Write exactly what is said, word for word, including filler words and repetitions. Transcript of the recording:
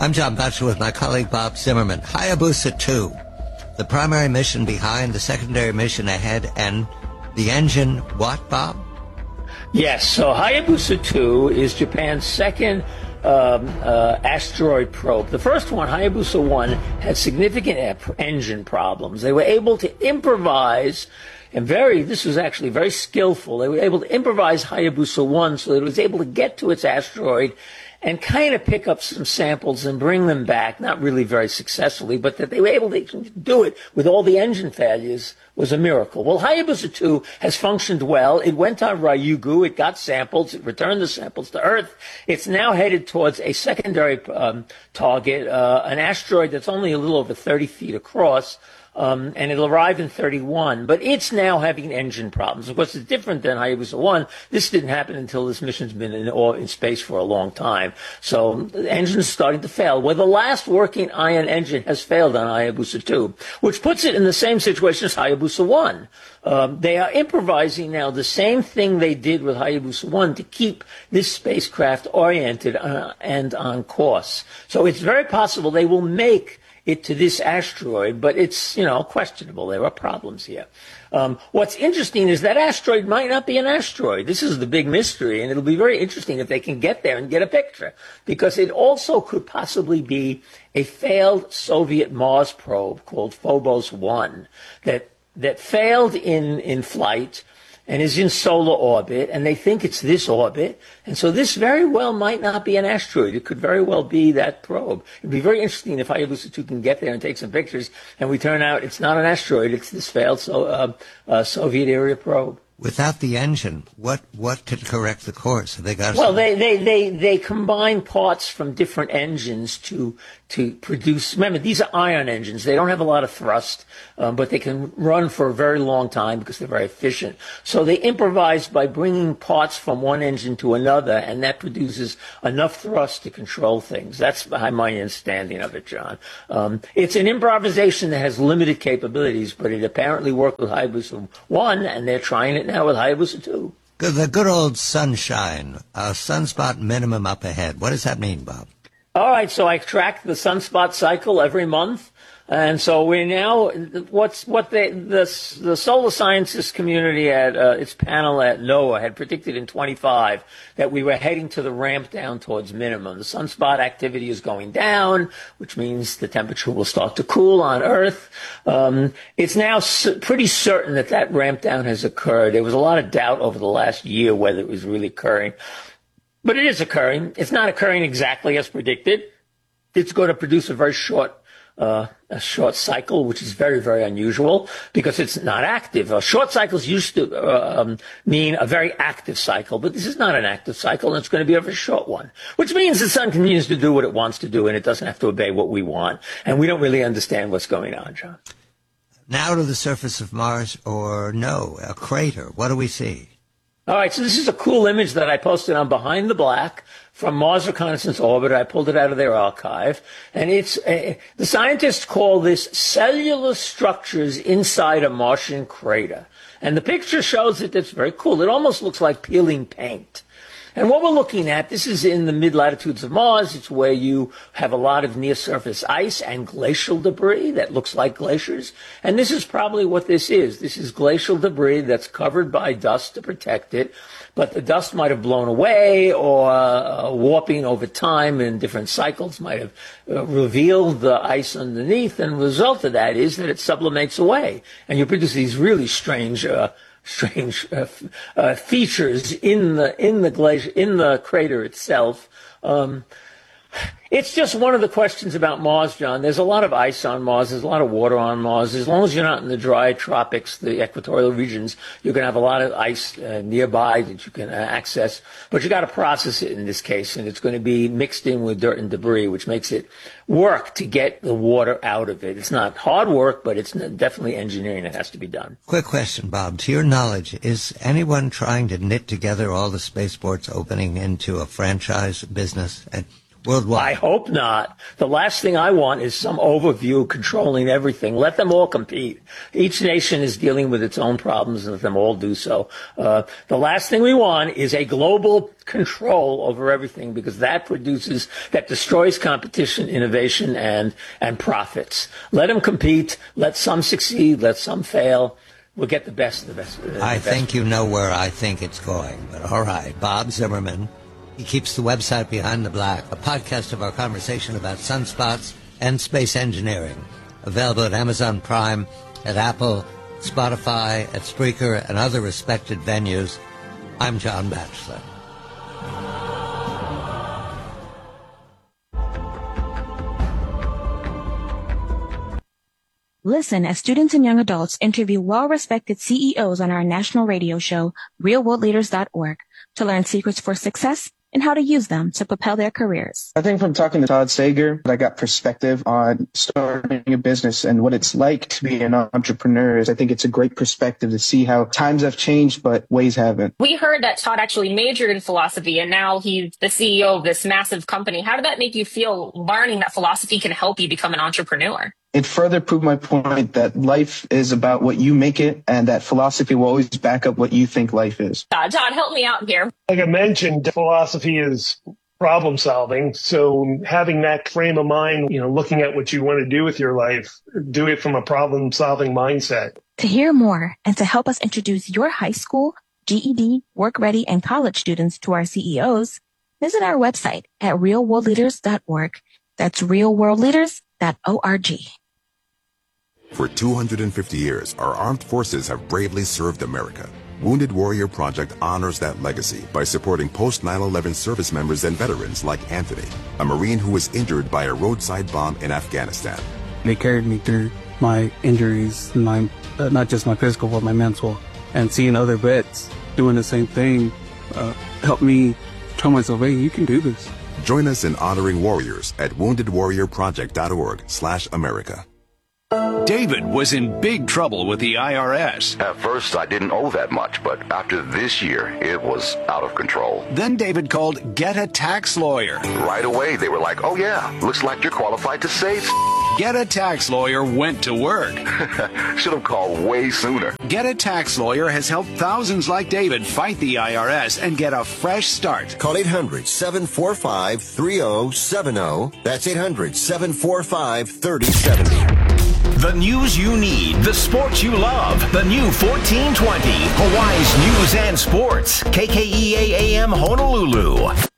I'm John Batchelor with my colleague Bob Zimmerman. Hayabusa two, the primary mission behind, the secondary mission ahead, and the engine, what, Bob? Yes, so Hayabusa two is Japan's second um, uh, asteroid probe. The first one, Hayabusa one, had significant engine problems. They were able to improvise, and very, this was actually very skillful. They were able to improvise Hayabusa one so that it was able to get to its asteroid and kind of pick up some samples and bring them back, not really very successfully, but that they were able to do it with all the engine failures was a miracle. Well, Hayabusa two has functioned well. It went on Ryugu. It got samples. It returned the samples to Earth. It's now headed towards a secondary um, target, uh, an asteroid that's only a little over thirty feet across. Um, and it'll arrive in thirty-one, but it's now having engine problems. Of course, it's different than Hayabusa one. This didn't happen until this mission's been in, or in space for a long time. So the engine's starting to fail. Well, the last working ion engine has failed on Hayabusa two, which puts it in the same situation as Hayabusa one. Um, they are improvising now the same thing they did with Hayabusa one to keep this spacecraft oriented uh, and on course. So it's very possible they will make it to this asteroid, but it's, you know, questionable. There are problems here. Um, what's interesting is that asteroid might not be an asteroid. This is the big mystery, and it'll be very interesting if they can get there and get a picture, because it also could possibly be a failed Soviet Mars probe called Phobos one that that failed in, in flight and is in solar orbit, and they think it's this orbit. And so this very well might not be an asteroid. It could very well be that probe. It'd be very interesting if Hayabusa two can get there and take some pictures, and we turn out it's not an asteroid, it's this failed so, uh, uh, Soviet-era probe. Without the engine, what what could correct the course? Have they got well, they, they, they, they combine parts from different engines to to produce. Remember, these are ion engines. They don't have a lot of thrust, um, but they can run for a very long time because they're very efficient. So they improvise by bringing parts from one engine to another, and that produces enough thrust to control things. That's my understanding of it, John. Um, it's an improvisation that has limited capabilities, but it apparently worked with Hayabusa one, and they're trying it now with Hayabusa two. Good, the good old sunshine, uh, sunspot minimum up ahead. What does that mean, Bob? All right, so I track the sunspot cycle every month. And so we're now, what's, what they, the, the solar sciences community at, uh, its panel at NOAA had predicted in twenty-five that we were heading to the ramp down towards minimum. The sunspot activity is going down, which means the temperature will start to cool on Earth. Um, it's now c- pretty certain that that ramp down has occurred. There was a lot of doubt over the last year whether it was really occurring. But it is occurring. It's not occurring exactly as predicted. It's going to produce a very short Uh, a short cycle, which is very, very unusual because it's not active. Uh, short cycles used to uh, um, mean a very active cycle, but this is not an active cycle, and it's going to be a very short one, which means the sun continues to do what it wants to do, and it doesn't have to obey what we want. And we don't really understand what's going on, John. Now to the surface of Mars, or no, a crater. What do we see? All right, so this is a cool image that I posted on Behind the Black from Mars Reconnaissance Orbiter. I pulled it out of their archive. And it's, uh, the scientists call this cellular structures inside a Martian crater. And the picture shows it. It's very cool. It almost looks like peeling paint. And what we're looking at, this is in the mid-latitudes of Mars. It's where you have a lot of near-surface ice and glacial debris that looks like glaciers. And this is probably what this is. This is glacial debris that's covered by dust to protect it. But the dust might have blown away, or uh, warping over time in different cycles might have uh, revealed the ice underneath. And the result of that is that it sublimates away. And you produce these really strange uh strange uh, uh, features in the in the glacier, in the crater itself. Um, it's just one of the questions about Mars, John. There's a lot of ice on Mars. There's a lot of water on Mars. As long as you're not in the dry tropics, the equatorial regions, you're going to have a lot of ice uh, nearby that you can uh, access. But you got to process it in this case, and it's going to be mixed in with dirt and debris, which makes it work to get the water out of it. It's not hard work, but it's definitely engineering that has to be done. Quick question, Bob. To your knowledge, is anyone trying to knit together all the spaceports opening into a franchise business? And worldwide? I hope not. The last thing I want is some overview controlling everything. Let them all compete. Each nation is dealing with its own problems, and let them all do so. Uh, the last thing we want is a global control over everything, because that produces, that destroys competition, innovation, and, and profits. Let them compete. Let some succeed. Let some fail. We'll get the best of the best. The I best. think you know where I think it's going, but all right. Bob Zimmerman. He keeps the website Behind the Black, a podcast of our conversation about sunspots and space engineering. Available at Amazon Prime, at Apple, Spotify, at Spreaker, and other respected venues. I'm John Batchelor. Listen as students and young adults interview well-respected C E Os on our national radio show, real world leaders dot org, to learn secrets for success and how to use them to propel their careers. I think from talking to Todd Sager, I got perspective on starting a business and what it's like to be an entrepreneur. I think it's a great perspective to see how times have changed, but ways haven't. We heard that Todd actually majored in philosophy, and now he's the C E O of this massive company. How did that make you feel, learning that philosophy can help you become an entrepreneur? It further proved my point that life is about what you make it, and that philosophy will always back up what you think life is. Uh, Todd, help me out here. Like I mentioned, philosophy is problem solving. So having that frame of mind, you know, looking at what you want to do with your life, do it from a problem solving mindset. To hear more and to help us introduce your high school, G E D, work ready, and college students to our C E Os, visit our website at real world leaders dot org. That's real world leaders dot org. For two hundred fifty years, our armed forces have bravely served America. Wounded Warrior Project honors that legacy by supporting post nine eleven service members and veterans like Anthony, a Marine who was injured by a roadside bomb in Afghanistan. They carried me through my injuries, my uh, not just my physical, but my mental. And seeing other vets doing the same thing uh, helped me tell myself, hey, you can do this. Join us in honoring warriors at wounded warrior project dot org slash America. David was in big trouble with the I R S. At first, I didn't owe that much, but after this year, it was out of control. Then David called Get a Tax Lawyer. Right away, they were like, oh yeah, looks like you're qualified to save. Get a Tax Lawyer went to work. Should have called way sooner. Get a Tax Lawyer has helped thousands like David fight the I R S and get a fresh start. Call eight hundred, seven four five, three oh seven oh. That's eight hundred, seven four five, three oh seven oh. The news you need, the sports you love. The new fourteen twenty, Hawaii's News and Sports. K K E A A M Honolulu.